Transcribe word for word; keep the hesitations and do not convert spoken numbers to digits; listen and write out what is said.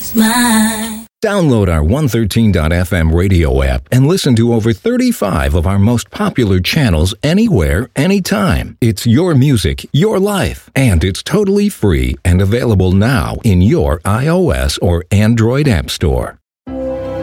mine. Download our one thirteen dot f m radio app and listen to over thirty-five of our most popular channels anywhere, anytime. It's your music, your life, and it's totally free and available now in your iOS or Android app store.